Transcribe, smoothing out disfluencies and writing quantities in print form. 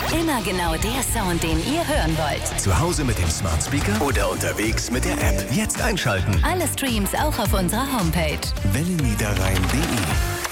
Immer genau der Sound, den ihr hören wollt. Zu Hause mit dem Smart Speaker oder unterwegs mit der App. Jetzt einschalten. Alle Streams auch auf unserer Homepage. Wellenniederrhein.de